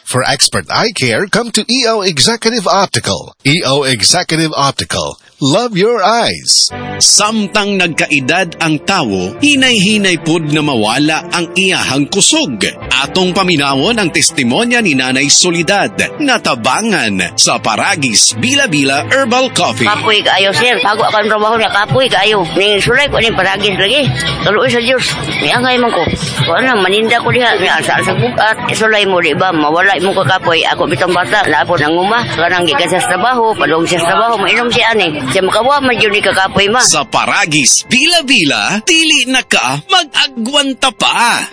For expert eye care, come to EO Executive Optical. EO Executive Optical. Love your eyes. Samtang nagkaedad ang tawo, hinay-hinay pud na mawala ang iyahang kusog. Atong paminawon ang testimonya ni Nanay Soledad, natabangan sa Paragis Bila-Bila Herbal Coffee. Kapoy kaayo, sir. Bago akong trabaho niya, kapoy kaayo. Ning sulay ko ning Paragis lagi. Tuloy sa Diyos. Miangay man ko. Kung ano, maninda ko diha. Asa sa bukat. Sulay mo, di ba? Mawala mo ko kapoy. Ako bitang bata. Lapo nanguma. Kanang gikan sa trabaho. Padong sa trabaho. Mainom siya ani. Siya makawa man yun ni kakapoy ma. Sa Paragis Bila-Bila, dili na ka mag-agwanta pa.